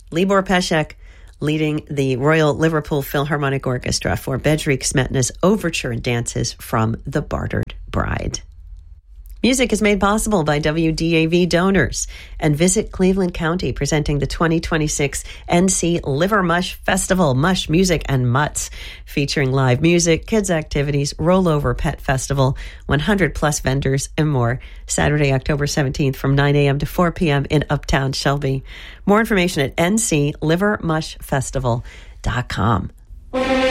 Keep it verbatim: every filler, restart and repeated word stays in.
Libor Pesek leading the Royal Liverpool Philharmonic Orchestra for Bedřich Smetana's overture and dances from The Bartered Bride. Music is made possible by W D A V donors. And visit Cleveland County, presenting the twenty twenty-six N C Liver Mush Festival, Mush Music and Mutts, featuring live music, kids activities, rollover pet festival, one hundred plus vendors, and more. Saturday, October seventeenth from nine a.m. to four p.m. in Uptown Shelby. More information at n c liver mush festival dot com.